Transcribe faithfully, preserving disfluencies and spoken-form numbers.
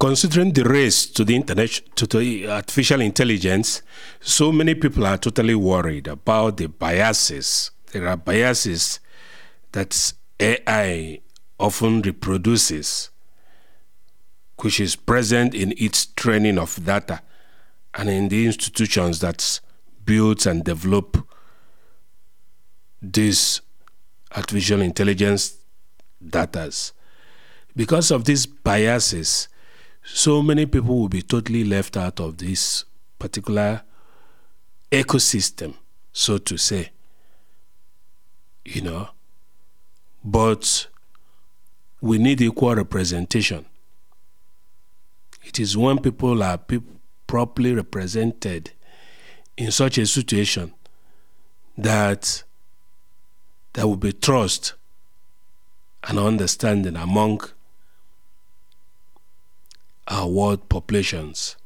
considering the race to the internet, to the artificial intelligence, so many people are totally worried about the biases. There are biases that A I often reproduces, which is present in its training of data and in the institutions that build and develop these artificial intelligence data. Because of these biases, so many people will be totally left out of this particular ecosystem, so to say, you know. But we need equal representation. It is when people are pe- properly represented in such a situation that there will be trust and understanding among our world populations.